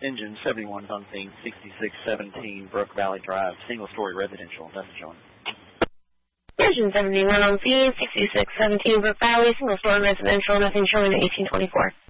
engine 71 pumping, 6617 Brook Valley Drive, single-story residential. That's showing. Engine 71 on feed, 6617 Brook Valley, single-story residential, nothing showing at 1824.